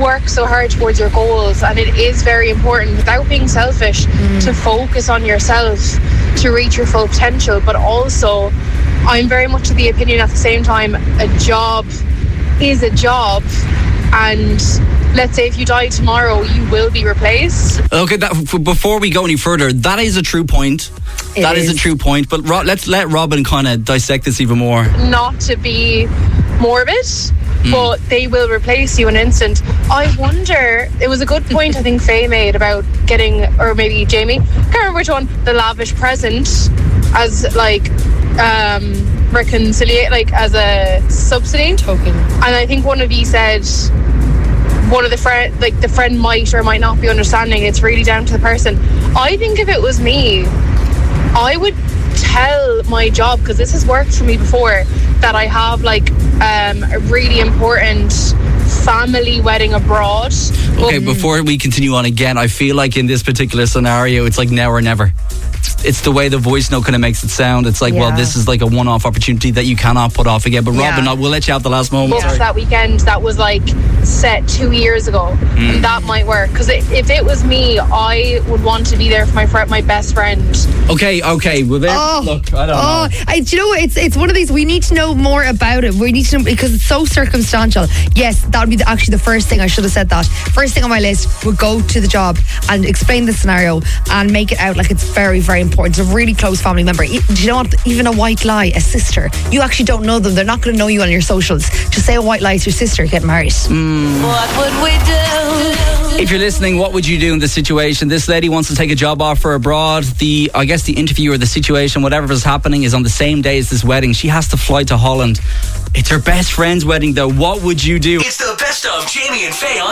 work so hard towards your goals, and it is very important, without being selfish, to focus on yourself to reach your full potential. But also, I'm very much of the opinion at the same time, a job is a job, and let's say if you die tomorrow, you will be replaced. Okay, before we go any further, that is a true point. That is a true point. But let's let Robin kind of dissect this even more. Not to be morbid, but they will replace you in an instant. I wonder, it was a good point I think Faye made about getting, or maybe Jamie, can't remember which one, the lavish present as like reconciliate, like as a subsidy token. And I think one of you said one of the friend, like the friend might or might not be understanding. It's really down to the person. I think if it was me, I would tell my job, because this has worked for me before, that I have like a really important family wedding abroad. Okay, before we continue on again, I feel like in this particular scenario, it's like now or never. It's the way the voice note kind of makes it sound. It's like, well, this is like a one-off opportunity that you cannot put off again. But Robin, we'll let you out the last moment. That weekend that was like set 2 years ago, and that might work, because if it was me, I would want to be there for my best friend. Okay, well then, look, I don't know. Do you know what? It's one of these, we need to know more about it. We need to know, because it's so circumstantial. Yes, that would be actually the first thing. I should have said that. First thing on my list would go to the job and explain the scenario and make it out like it's very, very important. It's a really close family member. Do you know what? Even a white lie, a sister. You actually don't know them. They're not going to know you on your socials. Just say a white lie to your sister, get married. What would we do? If you're listening, what would you do in this situation? This lady wants to take a job offer abroad. The interview or the situation, whatever is happening, is on the same day as this wedding. She has to fly to Holland. It's her best friend's wedding though. What would you do? It's the best of Jamie and Faye on